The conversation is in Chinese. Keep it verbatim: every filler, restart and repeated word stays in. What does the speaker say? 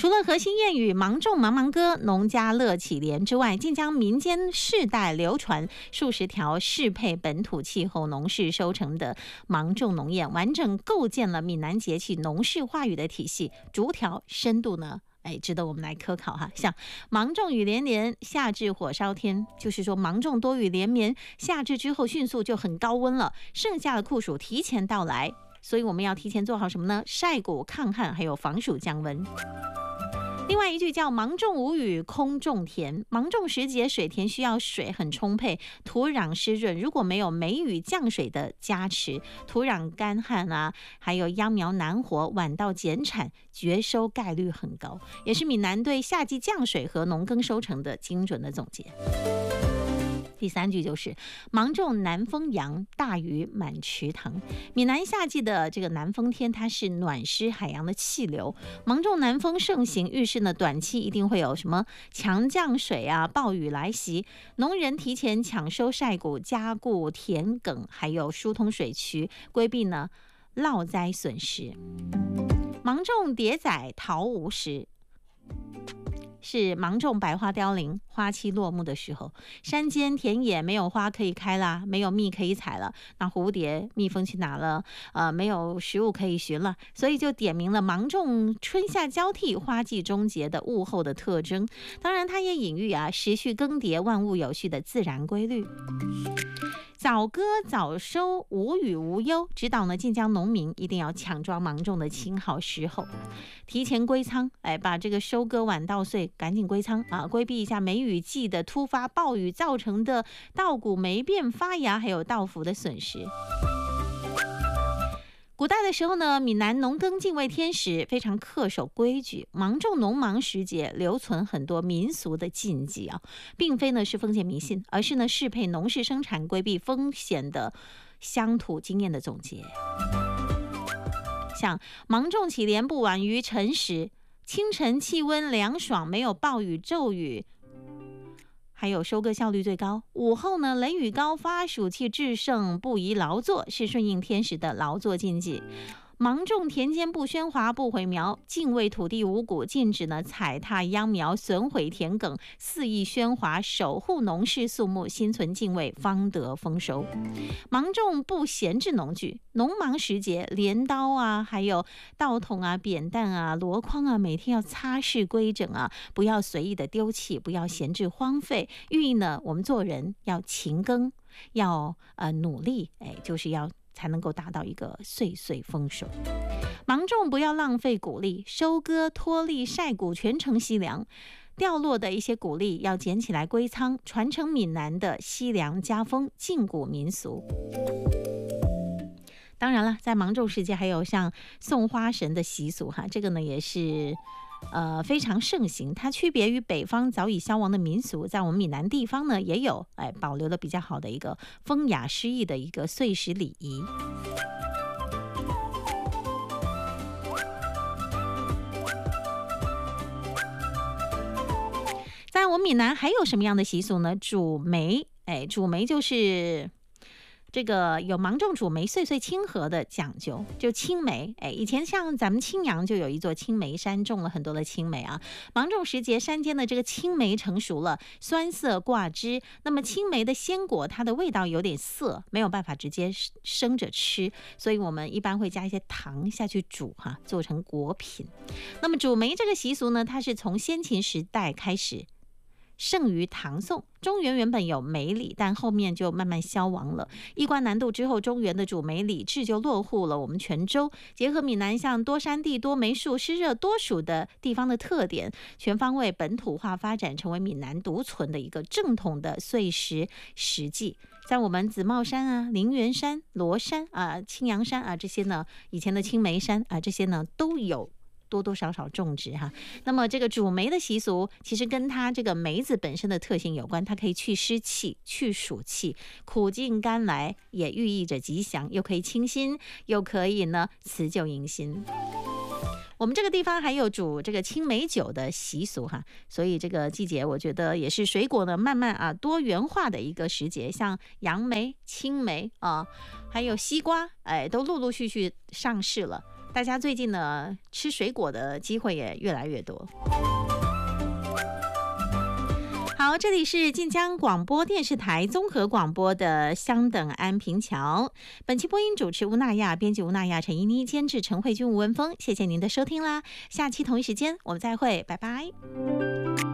除了核心谚语芒种茫茫歌农家乐起连之外，竟将民间世代流传数十条适配本土气候农事收成的芒种农谚，完整构建了闽南节气农事话语的体系，逐条深度呢哎，值得我们来科考哈。像芒种雨连连，夏至火烧天，就是说芒种多雨连绵，夏至之后迅速就很高温了，盛夏的酷暑提前到来，所以我们要提前做好什么呢？晒谷抗旱，还有防暑降温。另外一句叫芒种无雨空种田，芒种时节水田需要水很充沛，土壤湿润，如果没有梅雨降水的加持，土壤干旱啊，还有秧苗难活，晚到减产，绝收概率很高，也是闽南对夏季降水和农耕收成的精准的总结。第三句就是芒种南风扬，大雨满池塘。闽南夏季的这个南风天，它是暖湿海洋的气流，芒种南风盛行，预示呢短期一定会有什么强降水啊、暴雨来袭，农人提前抢收晒谷、加固田埂，还有疏通水渠，规避呢涝灾损失。芒种迭载桃无时，是芒种百花凋零，花期落幕的时候，山间田野没有花可以开啦，没有蜜可以采了，那蝴蝶蜜蜂去哪了？呃，没有食物可以寻了，所以就点明了芒种春夏交替、花季终结的物候的特征。当然，它也隐喻啊时序更迭、万物有序的自然规律。早割早收，无雨无忧，指导呢晋江农民一定要抢抓芒种的青好时候，提前归仓，哎，把这个收割晚稻穗赶紧归仓啊，规避一下梅雨季的突发暴雨造成的稻谷霉变发芽，还有稻腐的损失。古代的时候呢，闽南农耕敬畏天时，非常恪守规矩。芒种农忙时节，留存很多民俗的禁忌啊，并非呢是封建迷信，而是呢适配农事生产、规避风险的乡土经验的总结。像芒种起连不晚于晨时，清晨气温凉爽，没有暴雨骤雨。还有收割效率最高，午后呢雷雨高发，暑气至盛，不宜劳作，是顺应天时的劳作禁忌。芒种田间不喧哗不毁苗，敬畏土地五谷，禁止呢踩踏秧苗，损毁田埂，肆意喧哗，守护农事肃穆，心存敬畏，方得丰收。芒种不闲置农具，农忙时节，镰刀啊，还有稻筒啊、扁担啊、箩筐啊，每天要擦拭规整啊，不要随意的丢弃，不要闲置荒废，寓意呢我们做人要勤耕，要呃努力，哎，就是要才能够达到一个岁岁丰收。芒种不要浪费谷粒，收割脱粒晒谷全程惜粮，掉落的一些谷粒要捡起来归仓，传承闽南的惜粮家风禁谷民俗。当然了，在芒种时节还有像送花神的习俗哈，这个呢也是呃，非常盛行，它区别于北方早已消亡的民俗，在我们闽南地方呢，也有哎保留的比较好的一个风雅诗意的一个岁时礼仪。在我们闽南还有什么样的习俗呢？煮梅，哎，煮梅就是这个有芒种煮梅岁岁清和的讲究，就青梅，哎，以前像咱们青阳就有一座青梅山，种了很多的青梅啊。芒种时节，山间的这个青梅成熟了，酸涩挂枝。那么青梅的鲜果，它的味道有点涩，没有办法直接生着吃，所以我们一般会加一些糖下去煮哈，做成果品。那么煮梅这个习俗呢，它是从先秦时代开始，盛于唐宋。中原原本有梅礼，但后面就慢慢消亡了。一关南渡之后，中原的煮梅礼制就落户了我们泉州。结合闽南像多山地、多梅树、湿热多暑的地方的特点，全方位本土化发展，成为闽南独存的一个正统的岁时时祭。在我们紫帽山啊、灵源山、罗山啊、青阳山啊这些呢，以前的青梅山啊这些呢都有多多少少种植哈。那么这个煮梅的习俗其实跟它这个梅子本身的特性有关，它可以去湿气、去暑气，苦尽甘来，也寓意着吉祥，又可以清心，又可以呢辞旧迎新。我们这个地方还有煮这个青梅酒的习俗哈，所以这个季节我觉得也是水果呢慢慢啊多元化的一个时节，像杨梅、青梅啊，还有西瓜，哎，都陆陆续续上市了。 大家最近呢吃水果的机会也越来越多。好，这里是晋江广播电视台综合广播的相等安平桥，本期播音主持吴娜亚，编辑吴娜亚、陈依妮，监制陈慧君、吴文峰。谢谢您的收听啦，下期同一时间我们再会，拜拜。